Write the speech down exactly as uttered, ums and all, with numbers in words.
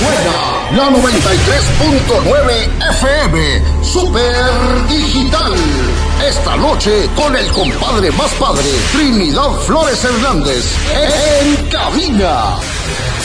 Suena la noventa y tres punto nueve F M, Super Digital. Esta noche con el compadre más padre, Trinidad Flores Hernández, en cabina.